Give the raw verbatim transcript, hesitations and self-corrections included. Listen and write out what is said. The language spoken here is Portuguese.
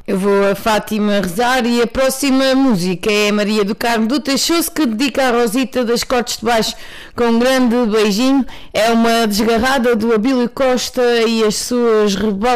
Eu vou a Fátima rezar e a próxima música é Maria do Carmo do Teixoso, que dedica a Rosita das Cortes de Baixo com um grande beijinho. É uma desgarrada do Abílio Costa e as suas revoltas.